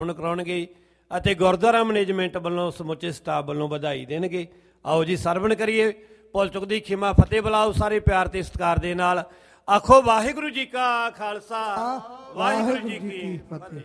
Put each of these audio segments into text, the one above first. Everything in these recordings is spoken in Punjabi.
ਹੁਣ ਕਰਾਉਣਗੇ ਅਤੇ ਗੁਰਦੁਆਰਾ ਮੈਨੇਜਮੈਂਟ ਵੱਲੋਂ ਸਮੁੱਚੇ ਸਟਾਫ ਵੱਲੋਂ ਵਧਾਈ ਦੇਣਗੇ। ਆਓ ਜੀ ਸਰਵਣ ਕਰੀਏ। ਭੁੱਲ ਚੁੱਕ ਦੀ ਖਿਮਾ ਫਤਿਹ ਬੁਲਾਓ ਸਾਰੇ ਪਿਆਰ ਤੇ ਸਤਿਕਾਰ ਦੇ ਨਾਲ। ਆਖੋ ਵਾਹਿਗੁਰੂ ਜੀ ਕਾ ਖਾਲਸਾ ਵਾਹਿਗੁਰੂ ਜੀ ਕੀ ਫਤਿਹ।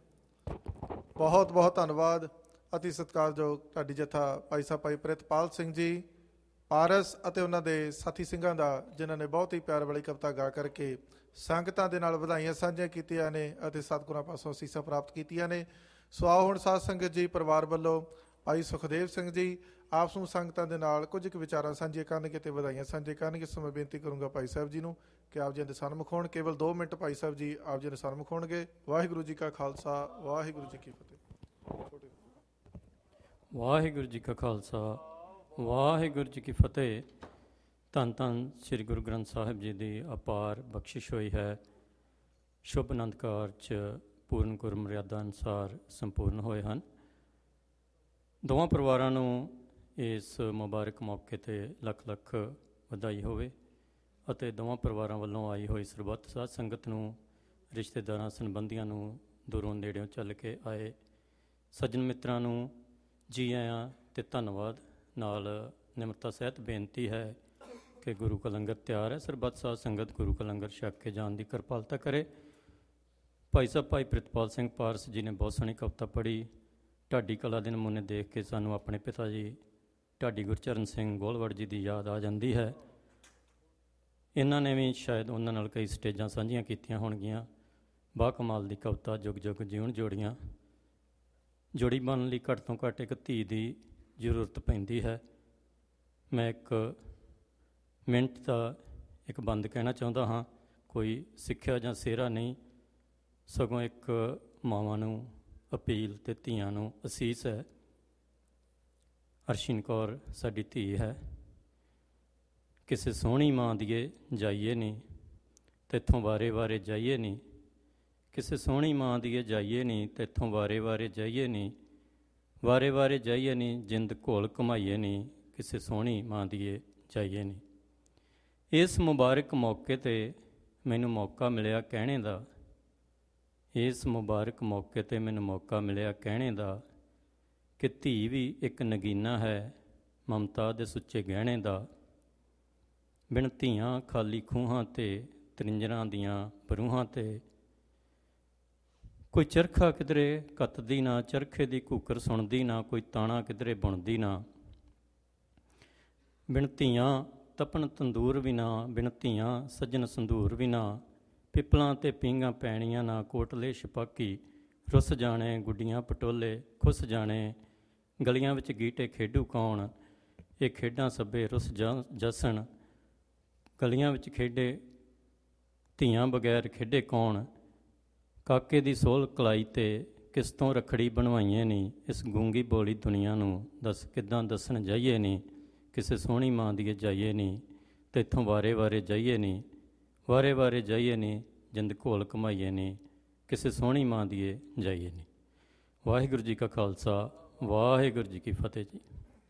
ਬਹੁਤ ਬਹੁਤ ਧੰਨਵਾਦ। ਅਤੀ ਸਤਿਕਾਰਯੋਗ ਢਾਡੀ ਜਥਾ ਭਾਈ ਸਾਹਿਬ ਭਾਈ ਪ੍ਰਿਤਪਾਲ ਸਿੰਘ ਜੀ ਪਾਰਸ ਅਤੇ ਉਹਨਾਂ ਦੇ ਸਾਥੀ ਸਿੰਘਾਂ ਦਾ, ਜਿਨ੍ਹਾਂ ਨੇ ਬਹੁਤ ਹੀ ਪਿਆਰ ਵਾਲੀ ਕਵਿਤਾ ਗਾ ਕਰਕੇ ਸੰਗਤਾਂ ਦੇ ਨਾਲ ਵਧਾਈਆਂ ਸਾਂਝੀਆਂ ਕੀਤੀਆਂ ਨੇ ਅਤੇ ਸਤਿਗੁਰਾਂ ਪਾਸੋਂ ਅਸੀਸਾਂ ਪ੍ਰਾਪਤ ਕੀਤੀਆਂ ਨੇ। ਸੋ ਆਓ ਹੁਣ ਸਾਧ ਸੰਗਤ ਜੀ ਪਰਿਵਾਰ ਵੱਲੋਂ ਭਾਈ ਸੁਖਦੇਵ ਸਿੰਘ ਜੀ ਆਪਸ ਨੂੰ ਸੰਗਤਾਂ ਦੇ ਨਾਲ ਕੁਝ ਕੁ ਵਿਚਾਰਾਂ ਸਾਂਝੀਆਂ ਕਰਨਗੇ ਅਤੇ ਵਧਾਈਆਂ ਸਾਂਝੀਆਂ ਕਰਨਗੇ। ਇਸ ਸਮੇਂ ਬੇਨਤੀ ਕਰੂੰਗਾ ਭਾਈ ਸਾਹਿਬ ਜੀ ਨੂੰ ਕਿ ਆਪ ਜੀ ਦੇ ਸਨਮੁਖ ਹੋਣ। ਕੇਵਲ 2 ਮਿੰਟ ਭਾਈ ਸਾਹਿਬ ਜੀ ਆਪ ਜੀ ਦੇ ਸਨਮੁਖ ਹੋਣਗੇ। ਵਾਹਿਗੁਰੂ ਜੀ ਕਾ ਖਾਲਸਾ ਵਾਹਿਗੁਰੂ ਜੀ ਕੀ ਫਤਿਹ। ਵਾਹਿਗੁਰੂ ਜੀ ਕਾ ਖਾਲਸਾ ਵਾਹਿਗੁਰੂ ਜੀ ਕੀ ਫਤਿਹ। ਧੰਨ ਧੰਨ ਸ੍ਰੀ ਗੁਰੂ ਗ੍ਰੰਥ ਸਾਹਿਬ ਜੀ ਦੀ ਅਪਾਰ ਬਖਸ਼ਿਸ਼ ਹੋਈ ਹੈ। ਸ਼ੁਭ ਆਨੰਦ ਕਾਰਜ ਪੂਰਨ ਗੁਰਮਰਿਆਦਾ ਅਨੁਸਾਰ ਸੰਪੂਰਨ ਹੋਏ ਹਨ। ਦੋਵਾਂ ਪਰਿਵਾਰਾਂ ਨੂੰ ਇਸ ਮੁਬਾਰਕ ਮੌਕੇ 'ਤੇ ਲੱਖ ਲੱਖ ਵਧਾਈ ਹੋਵੇ ਅਤੇ ਦੋਵਾਂ ਪਰਿਵਾਰਾਂ ਵੱਲੋਂ ਆਈ ਹੋਈ ਸਰਬੱਤ ਸਾਧ ਸੰਗਤ ਨੂੰ, ਰਿਸ਼ਤੇਦਾਰਾਂ ਸੰਬੰਧੀਆਂ ਨੂੰ, ਦੂਰੋਂ ਨੇੜਿਓਂ ਚੱਲ ਕੇ ਆਏ ਸੱਜਣ ਮਿੱਤਰਾਂ ਨੂੰ ਜੀ ਆਇਆਂ ਅਤੇ ਧੰਨਵਾਦ। ਨਾਲ ਨਿਮਰਤਾ ਸਹਿਤ ਬੇਨਤੀ ਹੈ ਕਿ ਗੁਰੂ ਕਾ ਲੰਗਰ ਤਿਆਰ ਹੈ। ਸਰਬੱਤ ਸਾਧ ਸੰਗਤ ਗੁਰੂ ਕਾ ਲੰਗਰ ਛਕ ਕੇ ਜਾਣ ਦੀ ਕਿਰਪਾਲਤਾ ਕਰੇ। ਭਾਈ ਸਾਹਿਬ ਭਾਈ ਪ੍ਰਿਤਪਾਲ ਸਿੰਘ ਪਾਰਸ ਜੀ ਨੇ ਬਹੁਤ ਸੋਹਣੀ ਕਵਿਤਾ ਪੜ੍ਹੀ। ਢਾਡੀ ਕਲਾ ਦੇ ਨਮੂਨੇ ਦੇਖ ਕੇ ਸਾਨੂੰ ਆਪਣੇ ਪਿਤਾ ਜੀ ਢਾਡੀ ਗੁਰਚਰਨ ਸਿੰਘ ਗੋਲਵੜ ਜੀ ਦੀ ਯਾਦ ਆ ਜਾਂਦੀ ਹੈ। ਇਹਨਾਂ ਨੇ ਵੀ ਸ਼ਾਇਦ ਉਹਨਾਂ ਨਾਲ ਕਈ ਸਟੇਜਾਂ ਸਾਂਝੀਆਂ ਕੀਤੀਆਂ ਹੋਣਗੀਆਂ। ਬਾ ਕਮਾਲ ਦੀ ਕਵਿਤਾ ਜੁਗ ਜੁਗ ਜਿਉਣ ਜੋੜੀਆਂ। ਜੋੜੀ ਬਣਨ ਲਈ ਘੱਟ ਤੋਂ ਘੱਟ ਇੱਕ ਧੀ ਦੀ ਜ਼ਰੂਰਤ ਪੈਂਦੀ ਹੈ। ਮੈਂ ਇੱਕ ਮਿੰਟ ਦਾ ਇੱਕ ਬੰਦ ਕਹਿਣਾ ਚਾਹੁੰਦਾ ਹਾਂ। ਕੋਈ ਸਿੱਖਿਆ ਜਾਂ ਸਿਹਰਾ ਨਹੀਂ, ਸਗੋਂ ਇੱਕ ਮਾਵਾਂ ਨੂੰ ਅਪੀਲ ਅਤੇ ਧੀਆਂ ਨੂੰ ਅਸੀਸ ਹੈ। ਅਰਸ਼ੀਨ ਕੌਰ ਸਾਡੀ ਧੀ ਹੈ। ਕਿਸੇ ਸੋਹਣੀ ਮਾਂ ਦੀਏ ਜਾਈਏ ਨਹੀਂ, ਤੈਥੋਂ ਵਾਰੇ ਵਾਰੇ ਜਾਈਏ ਨਹੀਂ। ਕਿਸੇ ਸੋਹਣੀ ਮਾਂ ਦੀਏ ਜਾਈਏ ਨਹੀਂ, ਤੈਥੋਂ ਵਾਰੇ ਵਾਰੇ ਜਾਈਏ ਨਹੀਂ। ਵਾਰੇ ਵਾਰੇ ਜਾਈਏ ਨਹੀਂ, ਜਿੰਦ ਘੋਲ ਘੁਮਾਈਏ ਨਹੀਂ। ਕਿਸੇ ਸੋਹਣੀ ਮਾਂ ਦੀਏ ਜਾਈਏ ਨਹੀਂ। ਇਸ ਮੁਬਾਰਕ ਮੌਕੇ 'ਤੇ ਮੈਨੂੰ ਮੌਕਾ ਮਿਲਿਆ ਕਹਿਣੇ ਦਾ, ਇਸ ਮੁਬਾਰਕ ਮੌਕੇ 'ਤੇ ਮੈਨੂੰ ਮੌਕਾ ਮਿਲਿਆ ਕਹਿਣੇ ਦਾ ਕਿ ਧੀ ਵੀ ਇੱਕ ਨਗੀਨਾ ਹੈ ਮਮਤਾ ਦੇ ਸੁੱਚੇ ਗਹਿਣੇ ਦਾ। ਬਿਨ ਧੀਆਂ ਖਾਲੀ ਖੂਹਾਂ 'ਤੇ ਤਰਿੰਜਰਾਂ ਦੀਆਂ ਬਰੂਹਾਂ 'ਤੇ। ਕੋਈ ਚਰਖਾ ਕਿਧਰੇ ਕੱਤਦੀ ਨਾ, ਚਰਖੇ ਦੀ ਘੂਕਰ ਸੁਣਦੀ ਨਾ। ਕੋਈ ਤਾਣਾ ਕਿਧਰੇ ਬੁਣਦੀ ਨਾ। ਬਿਨ ਧੀਆਂ ਤਪਣ ਤੰਦੂਰ ਵੀ ਨਾ, ਬਿਨ ਧੀਆਂ ਸੱਜਣ ਸੰਧੂਰ ਵੀ ਨਾ। ਪਿੱਪਲਾਂ 'ਤੇ ਪੀਂਘਾਂ ਪੈਣੀਆਂ ਨਾ, ਕੋਟਲੇ ਛਪਾਕੀ ਰੁੱਸ ਜਾਣੇ। ਗੁੱਡੀਆਂ ਪਟੋਲੇ ਖੁੱਸ ਜਾਣੇ, ਗਲੀਆਂ ਵਿੱਚ ਗੀਟੇ ਖੇਡੂ ਕੌਣ। ਇਹ ਖੇਡਾਂ ਸੱਭੇ ਰੁੱਸ ਜਸਣ, ਗਲੀਆਂ ਵਿੱਚ ਖੇਡੇ ਧੀਆਂ ਬਗੈਰ ਖੇਡੇ ਕੌਣ। ਕਾਕੇ ਦੀ ਸੋਲ ਕਲਾਈ 'ਤੇ ਕਿਸ ਤੋਂ ਰੱਖੜੀ ਬਣਵਾਈਏ ਨਹੀਂ। ਇਸ ਗੂੰਗੀ ਬੋਲੀ ਦੁਨੀਆ ਨੂੰ ਦੱਸ ਕਿੱਦਾਂ ਦੱਸਣ ਜਾਈਏ ਨਹੀਂ। ਕਿਸੇ ਸੋਹਣੀ ਮਾਂ ਦੀਏ ਜਾਈਏ ਨਹੀਂ, ਤੇ ਇੱਥੋਂ ਵਾਰੇ ਵਾਰੇ ਜਾਈਏ ਨਹੀਂ। ਵਾਰੇ ਵਾਰੇ ਜਾਈਏ ਨਹੀਂ, ਜਿੰਦ ਘੋਲ ਘਮਾਈਏ ਨਹੀਂ। ਕਿਸੇ ਸੋਹਣੀ ਮਾਂ ਦੀਏ ਜਾਈਏ ਨਹੀਂ। ਵਾਹਿਗੁਰੂ ਜੀ ਕਾ ਖਾਲਸਾ ਵਾਹਿਗੁਰੂ ਜੀ ਕੀ ਫਤਿਹ ਜੀ।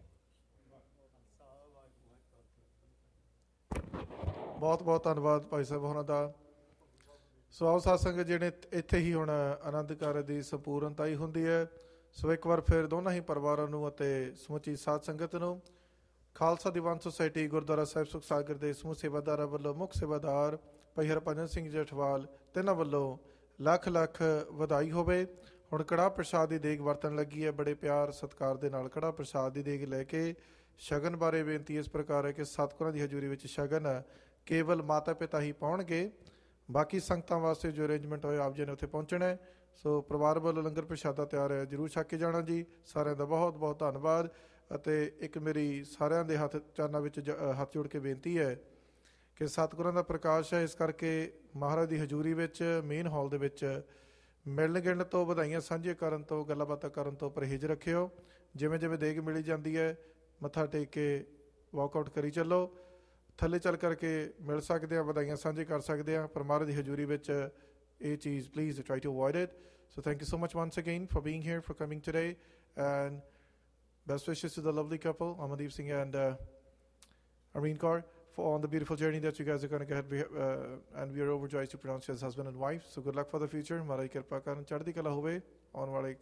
ਬਹੁਤ ਬਹੁਤ ਧੰਨਵਾਦ ਭਾਈ ਸਾਹਿਬ ਹੋਰਾਂ ਦਾ। ਸੋ ਆਓ ਸਾਧ ਸੰਗਤ ਜਿਹੜੇ ਇੱਥੇ ਹੀ ਹੁਣ ਆਨੰਦ ਕਾਰਜ ਦੀ ਸੰਪੂਰਨਤਾ ਹੀ ਹੁੰਦੀ ਹੈ। ਸੋ ਇੱਕ ਵਾਰ ਫਿਰ ਦੋਨਾਂ ਹੀ ਪਰਿਵਾਰਾਂ ਨੂੰ ਅਤੇ ਸਮੁੱਚੀ ਸਾਧ ਸੰਗਤ ਨੂੰ ਖਾਲਸਾ ਦੀਵਾਨ ਸੁਸਾਇਟੀ ਗੁਰਦੁਆਰਾ ਸਾਹਿਬ ਸੁਖ ਸਾਗਰ ਦੇ ਸਮੂਹ ਸੇਵਾਦਾਰਾਂ ਵੱਲੋਂ ਮੁੱਖ ਸੇਵਾਦਾਰ ਭਾਈ ਹਰਭਜਨ ਸਿੰਘ ਜਠਵਾਲ ਤਿੰਨਾਂ ਵੱਲੋਂ ਲੱਖ ਲੱਖ ਵਧਾਈ ਹੋਵੇ। ਹੁਣ ਕੜਾਹ ਪ੍ਰਸ਼ਾਦ ਦੀ ਦੇਗ ਵਰਤਣ ਲੱਗੀ ਹੈ। ਬੜੇ ਪਿਆਰ ਸਤਿਕਾਰ ਦੇ ਨਾਲ ਕੜਾਹ ਪ੍ਰਸ਼ਾਦ ਦੀ ਦੇਗ ਲੈ ਕੇ ਸ਼ਗਨ ਬਾਰੇ ਬੇਨਤੀ ਇਸ ਪ੍ਰਕਾਰ ਹੈ ਕਿ ਸਤਿਗੁਰਾਂ ਦੀ ਹਜ਼ੂਰੀ ਵਿੱਚ ਸ਼ਗਨ ਕੇਵਲ ਮਾਤਾ ਪਿਤਾ ਹੀ ਪਾਉਣਗੇ। ਬਾਕੀ ਸੰਗਤਾਂ ਵਾਸਤੇ ਜੋ ਅਰੇਂਜਮੈਂਟ ਹੋਏ ਆਪ ਜੀ ਨੇ ਉੱਥੇ ਪਹੁੰਚਣਾ ਹੈ। ਸੋ ਪਰਿਵਾਰ ਵੱਲੋਂ ਲੰਗਰ ਪ੍ਰਸ਼ਾਦਾ ਤਿਆਰ ਹੈ, ਜ਼ਰੂਰ ਛਕ ਕੇ ਜਾਣਾ ਜੀ। ਸਾਰਿਆਂ ਦਾ ਬਹੁਤ ਬਹੁਤ ਧੰਨਵਾਦ। ਅਤੇ ਇੱਕ ਮੇਰੀ ਸਾਰਿਆਂ ਦੇ ਹੱਥ ਚਰਨਾਂ ਵਿੱਚ ਹੱਥ ਜੋੜ ਕੇ ਬੇਨਤੀ ਹੈ ਕਿ ਸਤਿਗੁਰਾਂ ਦਾ ਪ੍ਰਕਾਸ਼ ਹੈ, ਇਸ ਕਰਕੇ ਮਹਾਰਾਜ ਦੀ ਹਜ਼ੂਰੀ ਵਿੱਚ ਮੇਨ ਹਾਲ ਦੇ ਵਿੱਚ ਮਿਲਣ ਗਿਲਣ ਤੋਂ, ਵਧਾਈਆਂ ਸਾਂਝੀਆਂ ਕਰਨ ਤੋਂ, ਗੱਲਾਂ ਬਾਤਾਂ ਕਰਨ ਤੋਂ ਪਰਹੇਜ਼ ਰੱਖਿਓ। ਜਿਵੇਂ ਜਿਵੇਂ ਦੇਗ ਮਿਲੀ ਜਾਂਦੀ ਹੈ ਮੱਥਾ ਟੇਕ ਕੇ ਵਾਕਆਊਟ ਕਰੀ ਚੱਲੋ। ਥੱਲੇ ਚੱਲ ਕਰਕੇ ਮਿਲ ਸਕਦੇ ਹਾਂ, ਵਧਾਈਆਂ ਸਾਂਝੇ ਕਰ ਸਕਦੇ ਹਾਂ, ਪਰ ਮਹਾਰਾਜ ਦੀ ਹਜ਼ੂਰੀ ਵਿੱਚ ਇਹ ਚੀਜ਼ please try to avoid it. So thank you so much once again for being here, for coming today, and best wishes to the lovely couple, Amandeep Singh and Armeen Kaur, on the beautiful journey that you guys are going to get ahead, and we are overjoyed to pronounce you as husband and wife. So good luck for the future. Maharaj ਕਿਰਪਾ ਕਰਨ, ਚੜ੍ਹਦੀ ਕਲਾ ਹੋਵੇ। ਆਉਣ ਵਾਲੇ